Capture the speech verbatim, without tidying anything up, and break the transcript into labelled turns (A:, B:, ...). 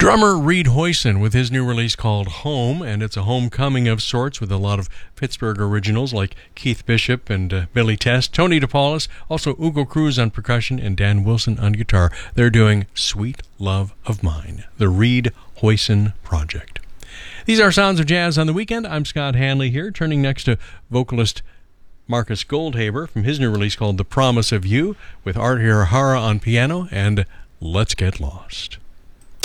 A: Drummer Reed Hoyson with his new release called Home, and it's a homecoming of sorts with a lot of Pittsburgh originals like Keith Bishop and uh, Billy Test, Tony DePaulis, also Ugo Cruz on percussion and Dan Wilson on guitar. They're doing Sweet Love of Mine, the Reed Hoyson Project. These are Sounds of Jazz on the Weekend. I'm Scott Hanley here, turning next to vocalist Marcus Goldhaber from his new release called The Promise of You with Art Hirahara on piano, and Let's Get Lost.